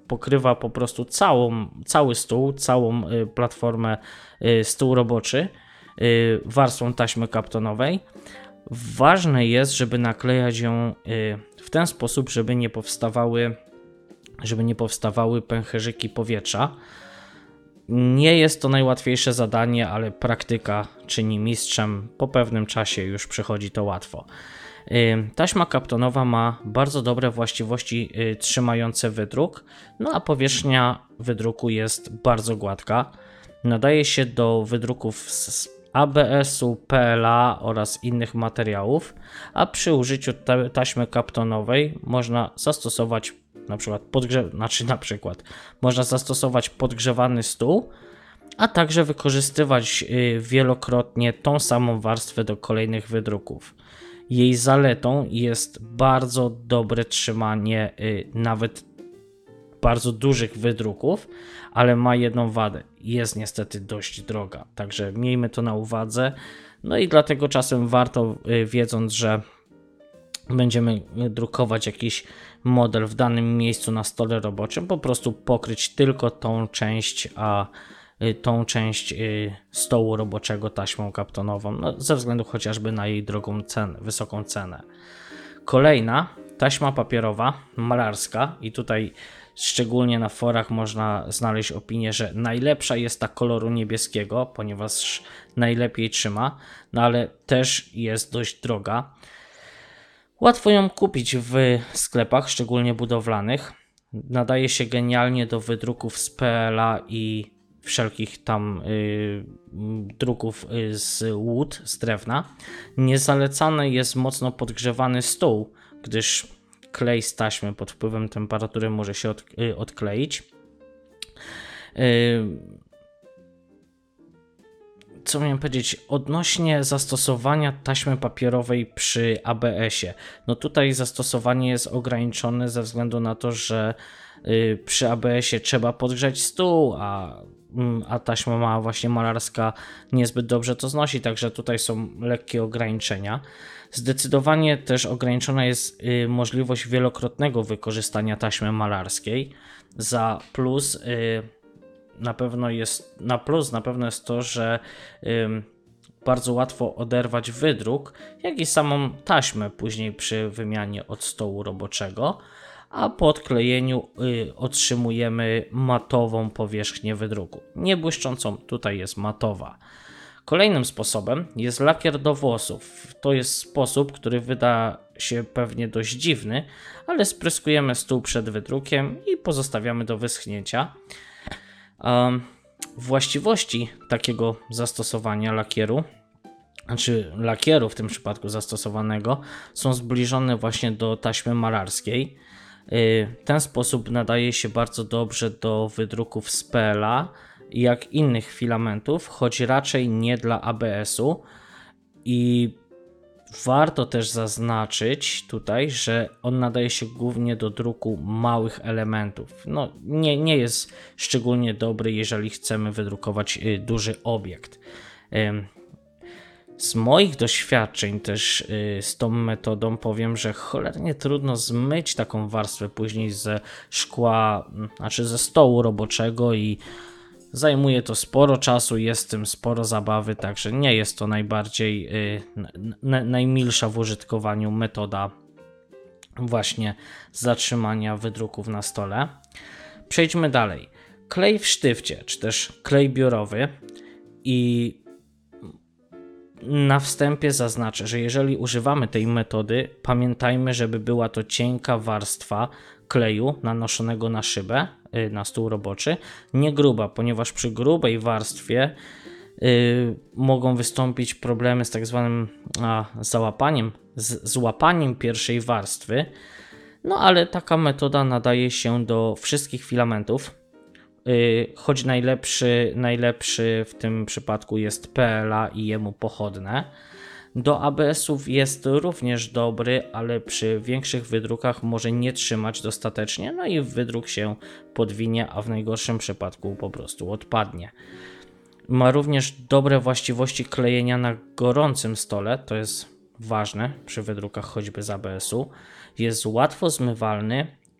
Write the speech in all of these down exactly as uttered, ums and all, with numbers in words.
pokrywa po prostu całą, cały stół, całą platformę, stół roboczy warstwą taśmy kaptonowej. Ważne jest, żeby naklejać ją w ten sposób, żeby nie powstawały, żeby nie powstawały pęcherzyki powietrza. Nie jest to najłatwiejsze zadanie, ale praktyka czyni mistrzem. Po pewnym czasie już przychodzi to łatwo. Taśma kaptonowa ma bardzo dobre właściwości trzymające wydruk, no a powierzchnia wydruku jest bardzo gładka. Nadaje się do wydruków z A B S-u, P L A oraz innych materiałów, a przy użyciu taśmy kaptonowej można zastosować na przykład, podgrze- znaczy na przykład można zastosować podgrzewany stół, a także wykorzystywać wielokrotnie tą samą warstwę do kolejnych wydruków. Jej zaletą jest bardzo dobre trzymanie nawet bardzo dużych wydruków, ale ma jedną wadę. Jest niestety dość droga, także miejmy to na uwadze. No i dlatego czasem warto, wiedząc, że będziemy drukować jakiś model w danym miejscu na stole roboczym, po prostu pokryć tylko tą część, a tą część stołu roboczego taśmą kaptonową, no, ze względu chociażby na jej drogą cenę, wysoką cenę. Kolejna taśma papierowa, malarska, i tutaj szczególnie na forach można znaleźć opinię, że najlepsza jest ta koloru niebieskiego, ponieważ najlepiej trzyma, no ale też jest dość droga. Łatwo ją kupić w sklepach, szczególnie budowlanych. Nadaje się genialnie do wydruków z P L A i wszelkich tam y, druków z łód, z drewna. Niezalecany jest mocno podgrzewany stół, gdyż klej z taśmy pod wpływem temperatury może się od, y, odkleić. Y, Co miałem powiedzieć odnośnie zastosowania taśmy papierowej przy A B S-ie? No tutaj zastosowanie jest ograniczone ze względu na to, że y, przy A B S-ie trzeba podgrzać stół, a, a taśma ma właśnie malarska niezbyt dobrze to znosi, także tutaj są lekkie ograniczenia. Zdecydowanie też ograniczona jest y, możliwość wielokrotnego wykorzystania taśmy malarskiej. Za plus y, na pewno jest na plus na pewno jest to, że ym, bardzo łatwo oderwać wydruk, jak i samą taśmę później przy wymianie od stołu roboczego, a po odklejeniu y, otrzymujemy matową powierzchnię wydruku. Nie błyszczącą, tutaj jest matowa. Kolejnym sposobem jest lakier do włosów. To jest sposób, który wyda się pewnie dość dziwny, ale spryskujemy stół przed wydrukiem i pozostawiamy do wyschnięcia. Um, właściwości takiego zastosowania lakieru, znaczy lakieru w tym przypadku zastosowanego, są zbliżone właśnie do taśmy malarskiej. Yy, ten sposób nadaje się bardzo dobrze do wydruków z P L A, jak innych filamentów, choć raczej nie dla A B S-u. I warto też zaznaczyć tutaj, że on nadaje się głównie do druku małych elementów. No, nie, nie jest szczególnie dobry, jeżeli chcemy wydrukować duży obiekt. Z moich doświadczeń też z tą metodą powiem, że cholernie trudno zmyć taką warstwę później ze szkła, znaczy ze stołu roboczego, i zajmuje to sporo czasu, jest w tym sporo zabawy, także nie jest to najbardziej yy, na, najmilsza w użytkowaniu metoda właśnie zatrzymania wydruków na stole. Przejdźmy dalej. Klej w sztywcie, czy też klej biurowy, i na wstępie zaznaczę, że jeżeli używamy tej metody, pamiętajmy, żeby była to cienka warstwa kleju nanoszonego na szybę, na stół roboczy, nie gruba, ponieważ przy grubej warstwie yy, mogą wystąpić problemy z tak zwanym a, załapaniem, z złapaniem pierwszej warstwy. No ale taka metoda nadaje się do wszystkich filamentów, yy, choć najlepszy, najlepszy w tym przypadku jest P L A i jemu pochodne. Do A B S-ów jest również dobry, ale przy większych wydrukach może nie trzymać dostatecznie, no i wydruk się podwinie, a w najgorszym przypadku po prostu odpadnie. Ma również dobre właściwości klejenia na gorącym stole, to jest ważne przy wydrukach choćby z A B S-u. Jest łatwo zmywalny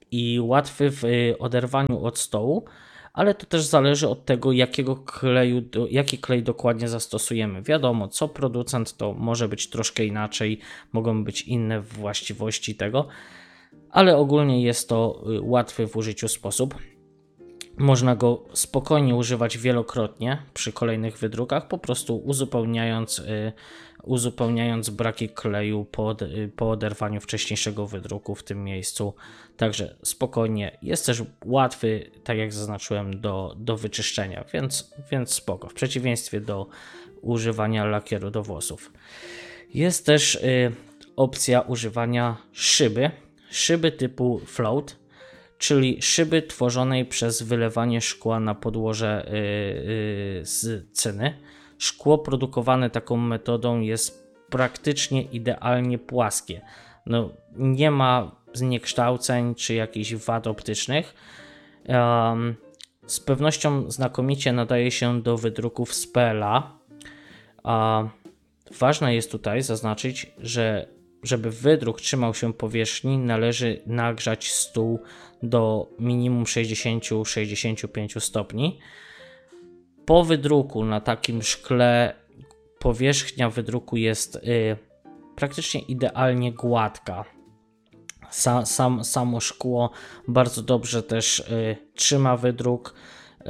i łatwy w oderwaniu od stołu, ale to też zależy od tego, jakiego kleju, jaki klej dokładnie zastosujemy. Wiadomo, co producent, to może być troszkę inaczej, mogą być inne właściwości tego, ale ogólnie jest to łatwy w użyciu sposób. Można go spokojnie używać wielokrotnie przy kolejnych wydrukach, po prostu uzupełniając, uzupełniając braki kleju po, po oderwaniu wcześniejszego wydruku w tym miejscu. Także spokojnie. Jest też łatwy, tak jak zaznaczyłem, do, do wyczyszczenia, więc, więc spoko. W przeciwieństwie do używania lakieru do włosów. Jest też y, opcja używania szyby. Szyby typu float, czyli szyby tworzonej przez wylewanie szkła na podłoże yy, yy, z cyny. Szkło produkowane taką metodą jest praktycznie idealnie płaskie. No, nie ma zniekształceń czy jakichś wad optycznych. Um, z pewnością znakomicie nadaje się do wydruków z P L A. A ważne jest tutaj zaznaczyć, że żeby wydruk trzymał się powierzchni, należy nagrzać stół do minimum sześćdziesiąt do sześćdziesięciu pięciu stopni. Po wydruku na takim szkle powierzchnia wydruku jest y, praktycznie idealnie gładka. Sa, sam, samo szkło bardzo dobrze też y, trzyma wydruk, y,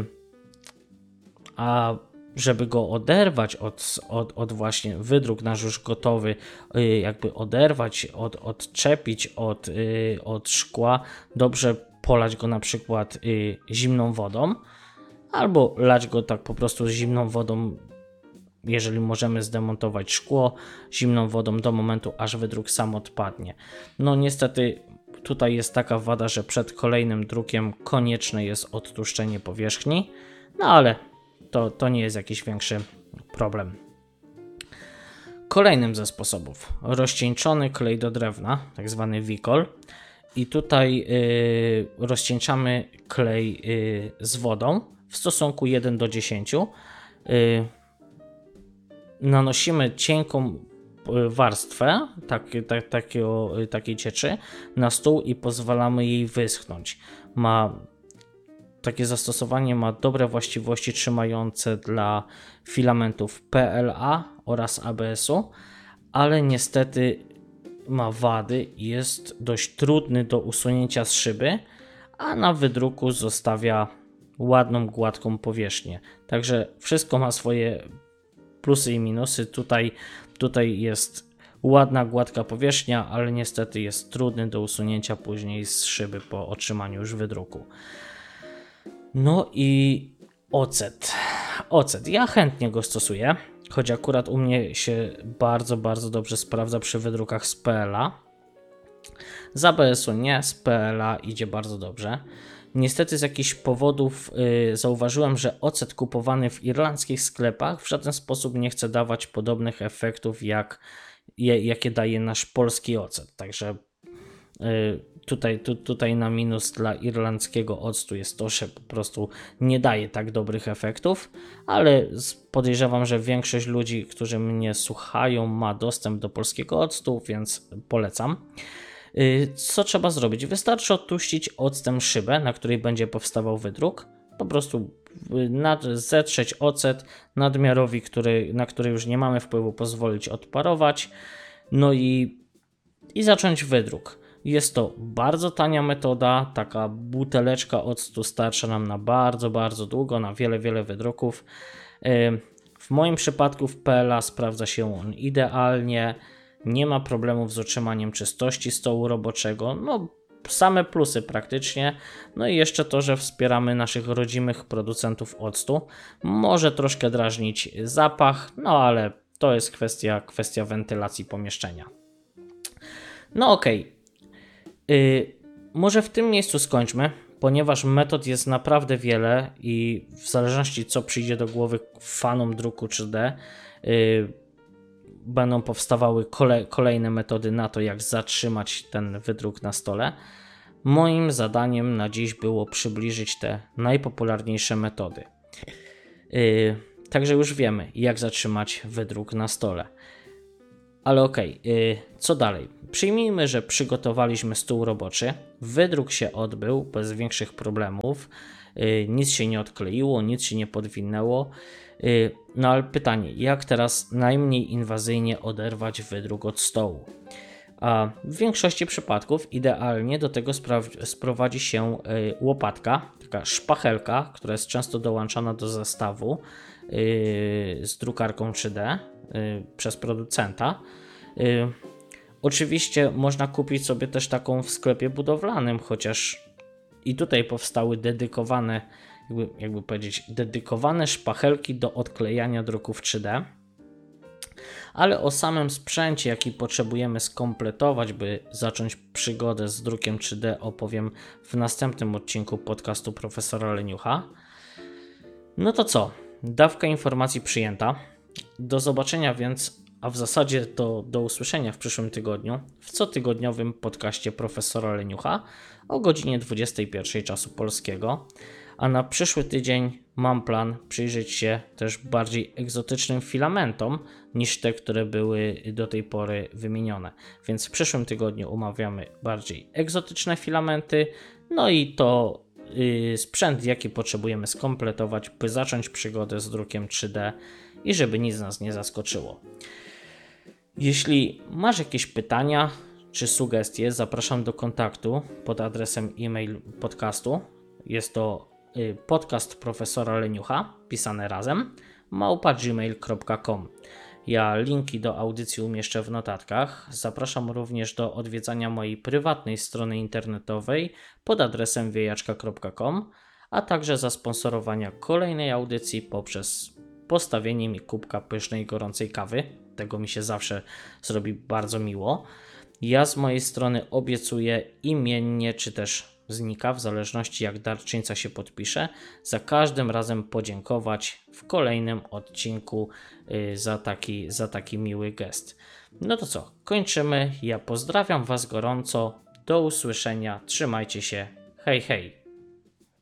a żeby go oderwać od, od, od właśnie wydruk nasz już gotowy, jakby oderwać, od, odczepić od, od szkła, dobrze polać go na przykład zimną wodą, albo lać go tak po prostu z zimną wodą, jeżeli możemy zdemontować szkło, zimną wodą do momentu, aż wydruk sam odpadnie. No niestety tutaj jest taka wada, że przed kolejnym drukiem konieczne jest odtłuszczenie powierzchni, no ale To, to nie jest jakiś większy problem. Kolejnym ze sposobów, rozcieńczony klej do drewna, tak zwany wikol. I tutaj yy, rozcieńczamy klej yy, z wodą w stosunku jeden do dziesięciu. Yy, nanosimy cienką warstwę tak, tak, takiego, takiej cieczy na stół i pozwalamy jej wyschnąć. Ma Takie zastosowanie ma dobre właściwości trzymające dla filamentów P L A oraz A B S-u, ale niestety ma wady i jest dość trudny do usunięcia z szyby, a na wydruku zostawia ładną, gładką powierzchnię. Także wszystko ma swoje plusy i minusy. Tutaj, tutaj jest ładna, gładka powierzchnia, ale niestety jest trudny do usunięcia później z szyby po otrzymaniu już wydruku. No i ocet. Ocet. Ja chętnie go stosuję, choć akurat u mnie się bardzo, bardzo dobrze sprawdza przy wydrukach z P L A. Z A B S-u nie, z P L A idzie bardzo dobrze. Niestety z jakichś powodów yy, zauważyłem, że ocet kupowany w irlandzkich sklepach w żaden sposób nie chce dawać podobnych efektów, jak, je, jakie daje nasz polski ocet. Także yy, Tutaj, tu, tutaj na minus dla irlandzkiego octu jest to, że po prostu nie daje tak dobrych efektów, ale podejrzewam, że większość ludzi, którzy mnie słuchają, ma dostęp do polskiego octu, więc polecam. Co trzeba zrobić? Wystarczy odtłuścić octem szybę, na której będzie powstawał wydruk. Po prostu nad, zetrzeć ocet nadmiarowi, który, na który już nie mamy wpływu, pozwolić odparować, no i, i zacząć wydruk. Jest to bardzo tania metoda, taka buteleczka octu starcza nam na bardzo, bardzo długo, na wiele, wiele wydruków. W moim przypadku w P L A sprawdza się on idealnie, nie ma problemów z utrzymaniem czystości stołu roboczego, no same plusy praktycznie, no i jeszcze to, że wspieramy naszych rodzimych producentów octu. Może troszkę drażnić zapach, no ale to jest kwestia, kwestia wentylacji pomieszczenia. No okej. Okay. Yy, może w tym miejscu skończmy, ponieważ metod jest naprawdę wiele i w zależności co przyjdzie do głowy fanom druku trzy D, yy, będą powstawały kole, kolejne metody na to, jak zatrzymać ten wydruk na stole. Moim zadaniem na dziś było przybliżyć te najpopularniejsze metody. Yy, także już wiemy, jak zatrzymać wydruk na stole. Ale okej, okay, co dalej? Przyjmijmy, że przygotowaliśmy stół roboczy, wydruk się odbył bez większych problemów, nic się nie odkleiło, nic się nie podwinęło. No ale pytanie, jak teraz najmniej inwazyjnie oderwać wydruk od stołu? A w większości przypadków idealnie do tego sprowadzi się łopatka, taka szpachelka, która jest często dołączana do zestawu z drukarką trzy D przez producenta. Oczywiście można kupić sobie też taką w sklepie budowlanym, chociaż i tutaj powstały dedykowane, jakby, jakby powiedzieć, dedykowane szpachelki do odklejania druków trzy D. Ale o samym sprzęcie, jaki potrzebujemy skompletować, by zacząć przygodę z drukiem trzy D, opowiem w następnym odcinku podcastu profesora Leniucha. No to co? Dawka informacji przyjęta. Do zobaczenia więc, a w zasadzie do, do usłyszenia w przyszłym tygodniu w cotygodniowym podcaście profesora Leniucha o godzinie dwudziestej pierwszej czasu polskiego. A na przyszły tydzień mam plan przyjrzeć się też bardziej egzotycznym filamentom niż te, które były do tej pory wymienione. Więc w przyszłym tygodniu omawiamy bardziej egzotyczne filamenty, no i to yy, sprzęt, jaki potrzebujemy skompletować, by zacząć przygodę z drukiem trzy D i żeby nic nas nie zaskoczyło. Jeśli masz jakieś pytania czy sugestie, zapraszam do kontaktu pod adresem e-mail podcastu. Jest to podcast profesora Leniucha, pisane razem, małpa gmail kropka com. Ja linki do audycji umieszczę w notatkach. Zapraszam również do odwiedzania mojej prywatnej strony internetowej pod adresem wiejaczka kropka com, a także zasponsorowania kolejnej audycji poprzez postawienie mi kubka pysznej, gorącej kawy. Tego mi się zawsze zrobi bardzo miło. Ja z mojej strony obiecuję imiennie, czy też znika, w zależności jak darczyńca się podpisze, za każdym razem podziękować w kolejnym odcinku za taki, za taki miły gest. No to co, kończymy. Ja pozdrawiam Was gorąco. Do usłyszenia. Trzymajcie się. Hej, hej.